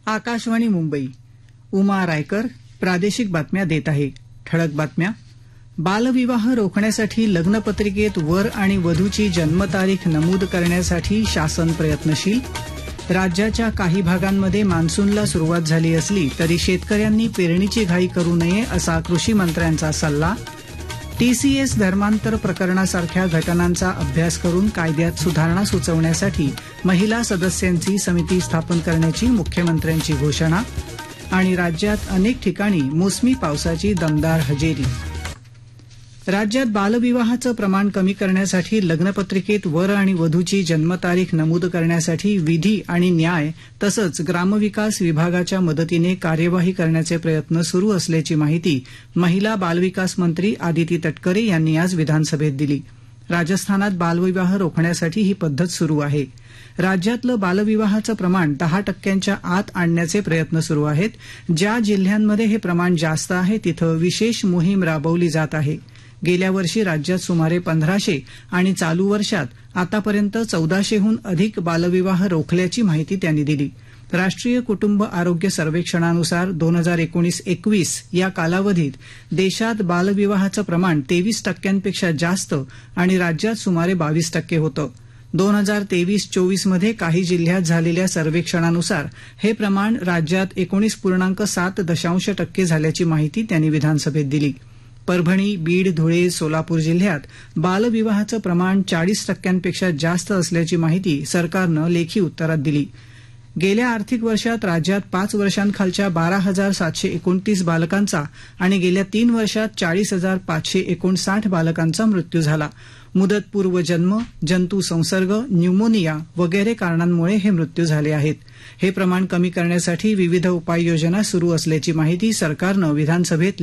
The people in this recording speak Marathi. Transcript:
आकाशवाणी मुंबई. उमा रायकर प्रादेशिक बातम्या देत आहे. ठळक बातम्या. बालविवाह रोखण्यासाठी लग्नपत्रिकेत वर आणि वधूची जन्मतारीख नमूद करण्यासाठी शासन प्रयत्नशील. राज्याच्या काही भागांमध्ये मान्सूनला सुरुवात झाली असली तरी शेतकऱ्यांनी पेरणीची घाई करू नये असा कृषी मंत्र्यांचा सल्ला. टीसीएस धर्मांतर प्रकरणासारख्या घटनांचा अभ्यास करून कायद्यात सुधारणा सुचवण्यासाठी महिला सदस्यांची समिती स्थापन करण्याची मुख्यमंत्र्यांची घोषणा. आणि राज्यात अनेक ठिकाणी मोसमी पावसाची दमदार हजेरी. राज्यात बालविवाहाचं प्रमाण कमी करण्यासाठी लग्नपत्रिकेत वर आणि वधूची जन्मतारीख नमूद करण्यासाठी विधी आणि न्याय तसंच ग्रामविकास विभागाच्या मदतीने कार्यवाही करण्याचे प्रयत्न सुरू असल्याची माहिती महिला बालविकास मंत्री आदिती तटकरे यांनी आज विधानसभेत दिली. राजस्थानात बालविवाह रोखण्यासाठी ही पद्धत सुरू आहे. राज्यातलं बालविवाहाचं प्रमाण 10% आत आणण्याचे प्रयत्न सुरू आहेत. ज्या जिल्ह्यांमध्ये हे प्रमाण जास्त आहे तिथं विशेष मोहीम राबवली जात आहे. गेल्या वर्षी राज्यात सुमारे 1500 आणि चालू वर्षात आतापर्यंत 1400हून अधिक बालविवाह रोखल्याची माहिती त्यांनी दिली. राष्ट्रीय कुटुंब आरोग्य सर्वेक्षणानुसार 2019-21 या कालावधीत देशात बालविवाहाचं प्रमाण 23% जास्त आणि राज्यात सुमारे 22% होतं. 2023-24 मध्ये काही जिल्ह्यात झालेल्या सर्वेक्षणानुसार हे प्रमाण राज्यात 19.7% झाल्याची माहिती त्यांनी विधानसभेत दिली. परभणी, बीड, धुळे, सोलापूर जिल्ह्यात बालविवाहाचं प्रमाण 40% जास्त असल्याची माहिती सरकारनं लेखी उत्तरात दिली. गेल्या आर्थिक वर्षात राज्यात 5 वर्षांखालच्या 12,729 बालकांचा आणि गेल्या 3 वर्षात 40,559 बालकांचा मृत्यू झाला. मुदतपूर्व जन्म, जंतू संसर्ग, न्यूमोनिया वगैरे कारणांमुळे हे मृत्यू झाले आहेत. हे प्रमाण कमी करण्यासाठी विविध उपाययोजना सुरू असल्याची माहिती सरकारनं विधानसभेत